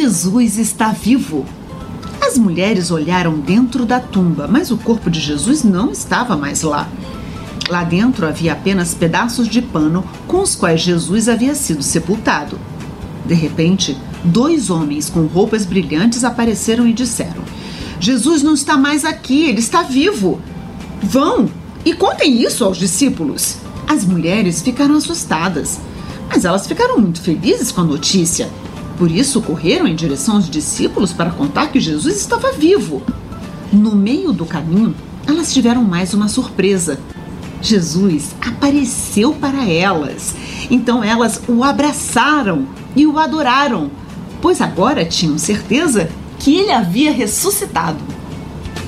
Jesus está vivo. As mulheres olharam dentro da tumba, mas o corpo de Jesus não estava mais lá. Lá dentro havia apenas pedaços de pano com os quais Jesus havia sido sepultado. De repente, 2 homens com roupas brilhantes apareceram e disseram: Jesus não está mais aqui, ele está vivo. Vão e contem isso aos discípulos. As mulheres ficaram assustadas, mas elas ficaram muito felizes com a notícia. Por isso, correram em direção aos discípulos para contar que Jesus estava vivo. No meio do caminho, elas tiveram mais uma surpresa. Jesus apareceu para elas. Então elas o abraçaram e o adoraram, pois agora tinham certeza que ele havia ressuscitado.